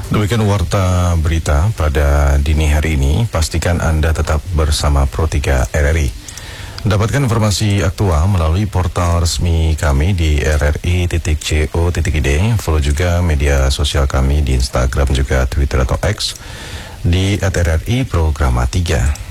Demikian warta berita pada dini hari ini. Pastikan Anda tetap bersama Pro3 RRI. Dapatkan informasi aktual melalui portal resmi kami di rri.co.id. Follow juga media sosial kami di Instagram juga Twitter atau X di @rri Programa 3.